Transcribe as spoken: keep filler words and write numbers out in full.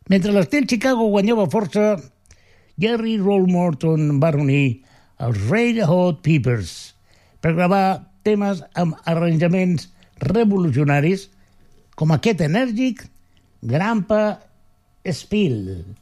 Mentre l'estil Chicago guanyava força, Jerry Roll Morton va reunir els Red Hot Peppers per gravar temes amb arranjaments revolucionaris com aquest enèrgic Grandpa Spill.